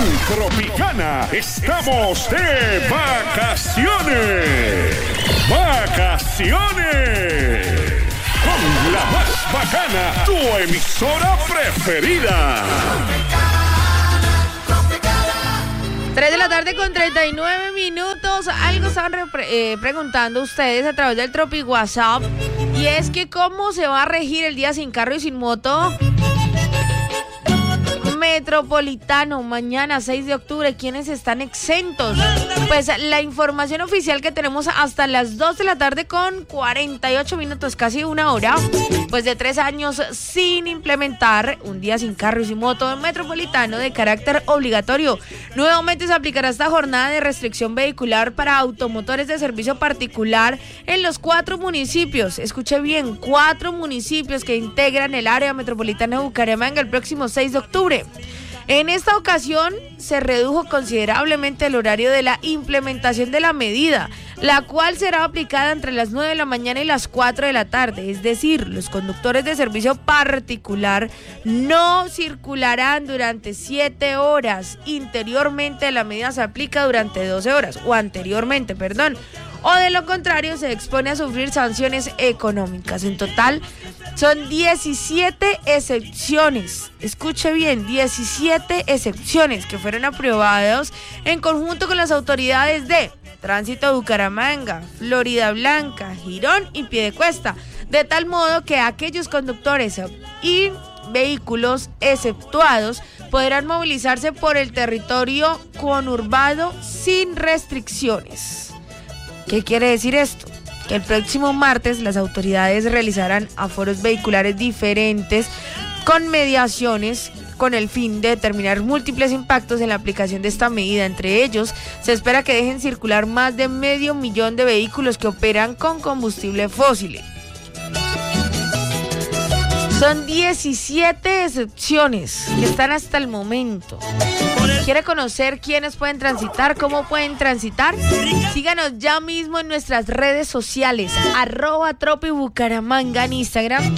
Tropicana, estamos de vacaciones. ¡Vacaciones! Con la más bacana, tu emisora preferida. 3:39 p.m. Algo estaban preguntando ustedes a través del Tropi WhatsApp. Y es que ¿cómo se va a regir el día sin carro y sin moto metropolitano mañana 6 de octubre? ¿Quiénes están exentos? Pues la información oficial que tenemos hasta las 2 de la tarde con 48 minutos, casi una hora, pues de 3 años sin implementar un día sin carro y sin moto metropolitano de carácter obligatorio. Nuevamente se aplicará esta jornada de restricción vehicular para automotores de servicio particular en los 4 municipios. Escuche bien, 4 municipios que integran el área metropolitana de Bucaramanga el próximo 6 de octubre. En esta ocasión se redujo considerablemente el horario de la implementación de la medida, la cual será aplicada entre las 9 de la mañana y las 4 de la tarde. Es decir, los conductores de servicio particular no circularán durante 7 horas. Interiormente la medida se aplica durante 12 horas, o anteriormente, perdón. O de lo contrario se expone a sufrir sanciones económicas. En total son 17 excepciones. Escuche bien, 17 excepciones que fueron aprobados en conjunto con las autoridades de Tránsito de Bucaramanga, Florida Blanca, Girón y Piedecuesta, de tal modo que aquellos conductores y vehículos exceptuados podrán movilizarse por el territorio conurbano sin restricciones. ¿Qué quiere decir esto? Que el próximo martes las autoridades realizarán aforos vehiculares diferentes con mediaciones con el fin de determinar múltiples impactos en la aplicación de esta medida. Entre ellos, se espera que dejen circular más de 500,000 de vehículos que operan con combustible fósil. Son 17 excepciones que están hasta el momento. ¿Quiere conocer quiénes pueden transitar? ¿Cómo pueden transitar? Síganos ya mismo en nuestras redes sociales, @tropibucaramanga en Instagram,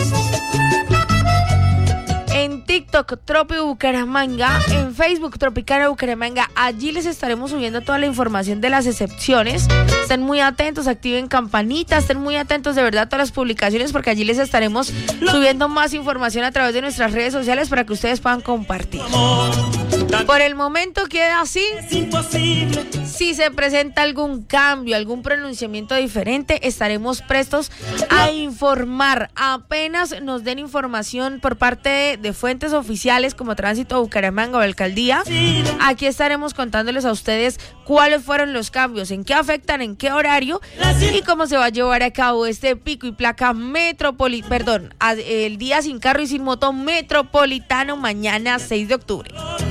en TikTok Tropi Bucaramanga, en Facebook Tropicana Bucaramanga. Allí les estaremos subiendo toda la información de las excepciones. Estén muy atentos, activen campanita, estén muy atentos de verdad a todas las publicaciones, porque allí les estaremos subiendo más información a través de nuestras redes sociales para que ustedes puedan compartir. Por el momento queda así. Si se presenta algún cambio, algún pronunciamiento diferente, estaremos prestos a informar. Apenas nos den información por parte de fuentes oficiales como Tránsito Bucaramanga o Alcaldía, aquí estaremos contándoles a ustedes cuáles fueron los cambios, en qué afectan, en qué horario y cómo se va a llevar a cabo este pico y placa el día sin carro y sin moto metropolitano mañana 6 de octubre.